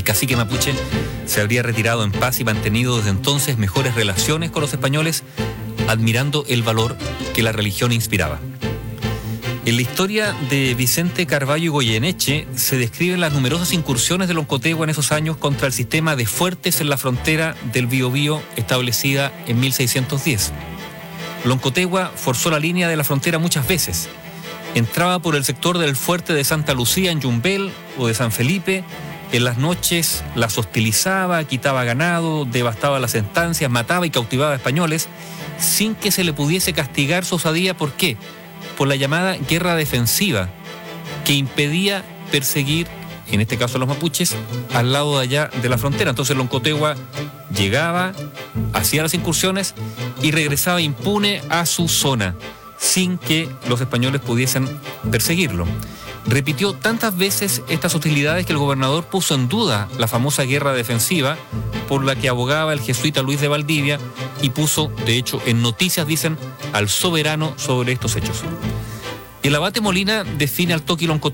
El cacique mapuche se habría retirado en paz y mantenido desde entonces mejores relaciones con los españoles, admirando el valor que la religión inspiraba. En la historia de Vicente Carvalho y Goyeneche se describen las numerosas incursiones de Loncotegua en esos años contra el sistema de fuertes en la frontera del Biobío establecida en 1610. Loncotegua forzó la línea de la frontera muchas veces. Entraba por el sector del fuerte de Santa Lucía en Yumbel o de San Felipe. En las noches las hostilizaba, quitaba ganado, devastaba las estancias, mataba y cautivaba a españoles sin que se le pudiese castigar su osadía. ¿Por qué? Por la llamada guerra defensiva, que impedía perseguir, en este caso a los mapuches, al lado de allá de la frontera. Entonces Loncotegua llegaba, hacía las incursiones y regresaba impune a su zona, sin que los españoles pudiesen perseguirlo. Repitió tantas veces estas hostilidades que el gobernador puso en duda la famosa guerra defensiva por la que abogaba el jesuita Luis de Valdivia y puso, de hecho, en noticias, dicen, al soberano sobre estos hechos. El abate Molina define al Toqui Loncotegua